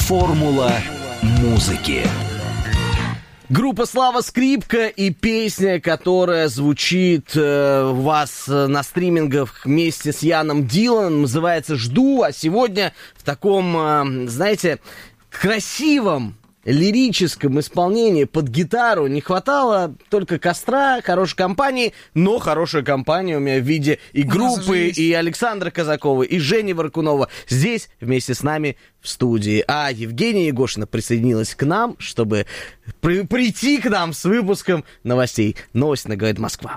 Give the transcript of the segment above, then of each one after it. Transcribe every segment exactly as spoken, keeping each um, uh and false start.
Формула музыки. Группа «Слава Скрипка» и песня, которая звучит э, у вас на стримингах вместе с Яном Диланом, называется «Жду», а сегодня в таком, э, знаете, красивом лирическом исполнении под гитару. Не хватало только костра, хорошей компании, но хорошая компания у меня в виде и группы, и Александра Казакова, и Жени Варкунова здесь вместе с нами в студии. А Евгения Егошина присоединилась к нам, чтобы при- прийти к нам с выпуском новостей. Новости на «Говорит Москва».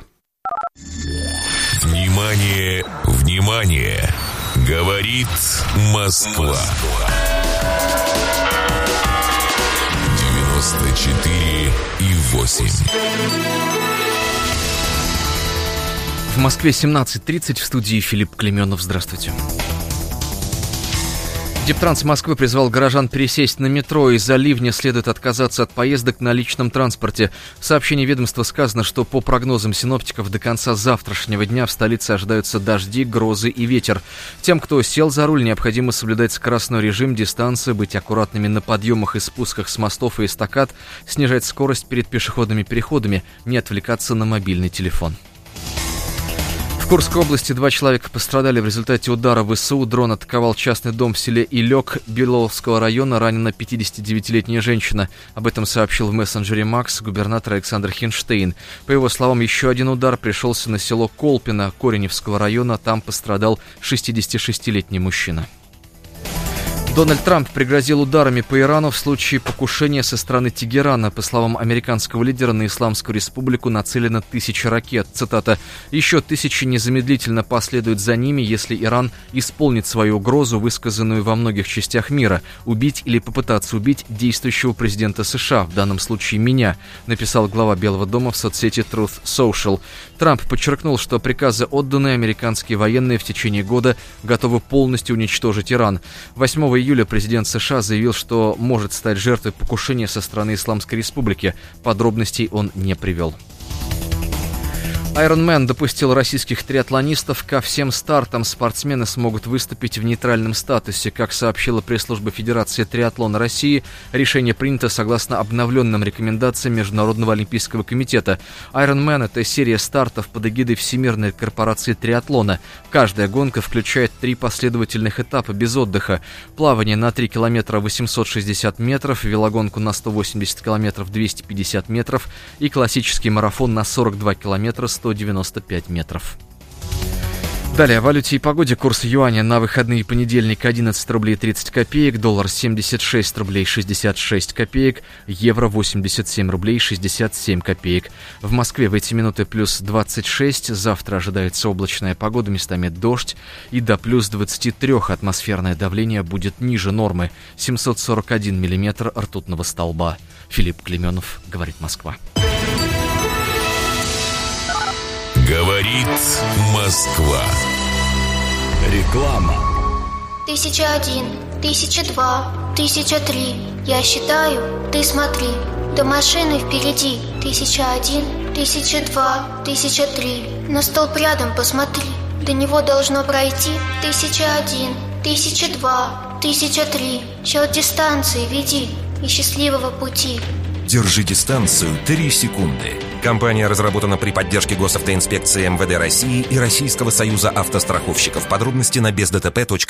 Внимание, внимание! Говорит Москва. девяносто четыре и восемь. В Москве семнадцать тридцать, в студии Филипп Клеменов. Здравствуйте. Дептранс Москвы призвал горожан пересесть на метро. Из-за ливня следует отказаться от поездок на личном транспорте. В сообщении ведомства сказано, что по прогнозам синоптиков до конца завтрашнего дня в столице ожидаются дожди, грозы и ветер. Тем, кто сел за руль, необходимо соблюдать скоростной режим, дистанцию, быть аккуратными на подъемах и спусках с мостов и эстакад, снижать скорость перед пешеходными переходами, не отвлекаться на мобильный телефон. В Курской области два человека пострадали в результате удара ВСУ. Дрон атаковал частный дом в селе Илек Беловского района. Ранена пятидесятидевятилетняя женщина. Об этом сообщил в мессенджере Макс губернатор Александр Хинштейн. По его словам, еще один удар пришелся на село Колпино Кореневского района. Там пострадал шестидесятишестилетний мужчина. Дональд Трамп пригрозил ударами по Ирану в случае покушения со стороны Тегерана. По словам американского лидера, на Исламскую республику нацелено тысячи ракет. Цитата: «Еще тысячи незамедлительно последуют за ними, если Иран исполнит свою угрозу, высказанную во многих частях мира, убить или попытаться убить действующего президента США, в данном случае меня», написал глава Белого дома в соцсети Truth Social. Трамп подчеркнул, что приказы, отданные, американские военные в течение года готовы полностью уничтожить Иран. восьмого июля президент США заявил, что может стать жертвой покушения со стороны Исламской республики. Подробностей он не привел. Ironman допустил российских триатлонистов ко всем стартам. Спортсмены смогут выступить в нейтральном статусе. Как сообщила пресс-служба Федерации триатлона России, решение принято согласно обновленным рекомендациям Международного олимпийского комитета. Ironman — это серия стартов под эгидой Всемирной корпорации триатлона. Каждая гонка включает три последовательных этапа без отдыха. Плавание на три километра восемьсот шестьдесят метров, велогонку на сто восемьдесят километров двести пятьдесят метров и классический марафон на сорок два километра сто девяносто пять метров. Далее о валюте и погоде. Курс юаня на выходные: понедельник одиннадцать рублей тридцать копеек, доллар семьдесят шесть рублей шестьдесят шесть копеек, евро восемьдесят семь рублей шестьдесят семь копеек. В Москве в эти минуты плюс двадцать шесть, завтра ожидается облачная погода, местами дождь, и до плюс двадцать три атмосферное давление будет ниже нормы, семьсот сорок один миллиметр ртутного столба. Филипп Клеменов, говорит Москва. Говорит Москва. Реклама. Тысяча один, тысяча два, тысяча три. Я считаю, ты смотри. До машины впереди. Тысяча один, тысяча два, тысяча три. На столб рядом посмотри. До него должно пройти. Тысяча один, тысяча два, тысяча три. Счет дистанции веди и счастливого пути. Держи дистанцию три секунды. Компания разработана при поддержке госавтоинспекции эм вэ дэ России и Российского союза автостраховщиков. Подробности на бездтп точка